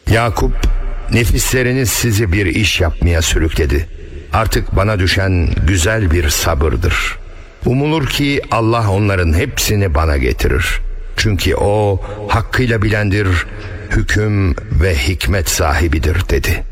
Yakup, nefisleriniz sizi bir iş yapmaya sürükledi. Artık bana düşen güzel bir sabırdır. Umulur ki Allah onların hepsini bana getirir. Çünkü o hakkıyla bilendir, hüküm ve hikmet sahibidir dedi.